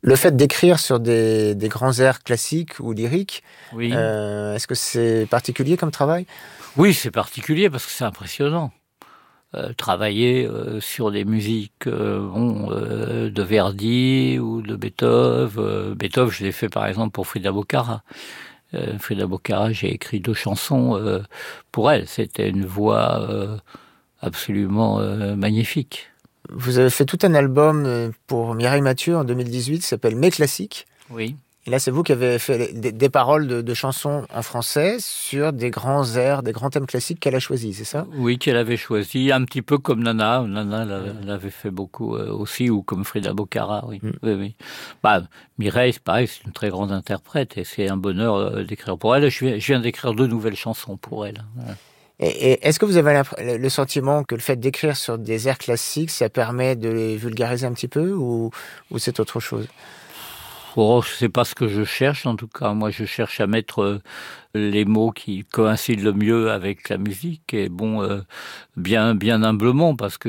Le fait d'écrire sur des grands airs classiques ou lyriques, Oui. Est-ce que c'est particulier comme travail? Oui, c'est particulier parce que c'est impressionnant. Travailler sur des musiques de Verdi ou de Beethoven. Beethoven, je l'ai fait par exemple pour Frida Boccara. Frida Boccara, j'ai écrit 2 chansons pour elle. C'était une voix absolument magnifique. Vous avez fait tout un album pour Mireille Mathieu en 2018, qui s'appelle Mes classiques. Oui. Et là, c'est vous qui avez fait des paroles de chansons en français sur des grands airs, des grands thèmes classiques qu'elle a choisis, c'est ça? Oui, qu'elle avait choisi, un petit peu comme Nana. Nana l'avait fait beaucoup aussi, ou comme Frida Boccara, oui. Oui. Mireille, c'est pareil, c'est une très grande interprète et c'est un bonheur d'écrire pour elle. Je viens d'écrire 2 nouvelles chansons pour elle. Voilà. Et est-ce que vous avez le sentiment que le fait d'écrire sur des airs classiques, ça permet de les vulgariser un petit peu ou c'est autre chose? Oh, c'est pas ce que je cherche, en tout cas. Moi, je cherche à mettre les mots qui coïncident le mieux avec la musique et bien humblement, parce que